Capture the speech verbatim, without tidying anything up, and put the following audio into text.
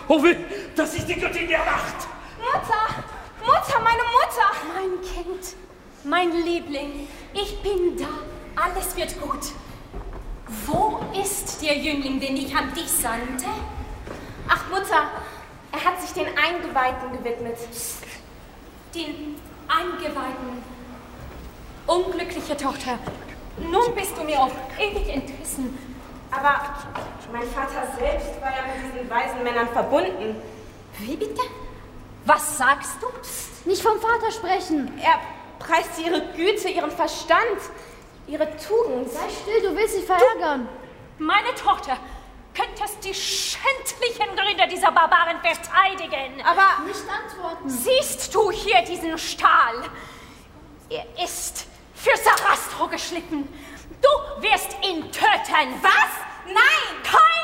Oh weh, das ist die Göttin der Nacht. Mutter, Mutter, meine Mutter. Mein Kind, mein Liebling, ich bin da. Alles wird gut. Wo ist der Jüngling, den ich an dich sandte? Ach, Mutter, er hat sich den Eingeweihten gewidmet. Den Eingeweihten. Unglückliche Tochter, nun bist du mir auch ewig entrissen. Aber mein Vater selbst war ja mit diesen weisen Männern verbunden. Wie bitte? Was sagst du? Nicht vom Vater sprechen. Er preist ihre Güte, ihren Verstand, ihre Tugend. Sei still, du willst sie verärgern. Du, meine Tochter, könntest die schändlichen Gründe dieser Barbaren verteidigen. Aber nicht antworten. Siehst du hier diesen Stahl? Er ist für Sarastro geschliffen. Du wirst ihn töten. was? Nein! Kein